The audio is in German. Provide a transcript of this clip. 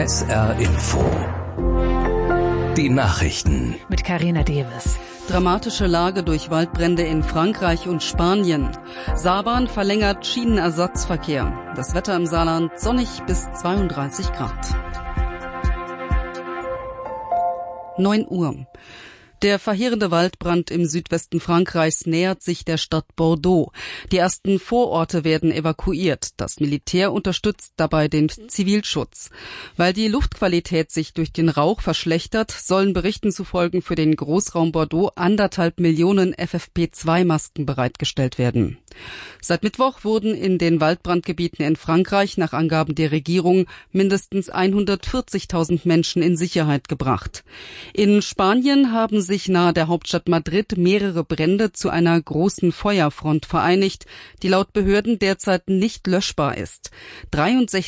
SR Info. Die Nachrichten. Mit Carina Davis. Dramatische Lage durch Waldbrände in Frankreich und Spanien. Saarbrand verlängert Schienenersatzverkehr. Das Wetter im Saarland sonnig bis 32 Grad. 9 Uhr. Der verheerende Waldbrand im Südwesten Frankreichs nähert sich der Stadt Bordeaux. Die ersten Vororte werden evakuiert. Das Militär unterstützt dabei den Zivilschutz. Weil die Luftqualität sich durch den Rauch verschlechtert, sollen Berichten zufolge für den Großraum Bordeaux 1,5 Millionen FFP2-Masken bereitgestellt werden. Seit Mittwoch wurden in den Waldbrandgebieten in Frankreich nach Angaben der Regierung mindestens 140.000 Menschen in Sicherheit gebracht. In Spanien haben sich nahe der Hauptstadt Madrid mehrere Brände zu einer großen Feuerfront vereinigt, die laut Behörden derzeit nicht löschbar ist. 63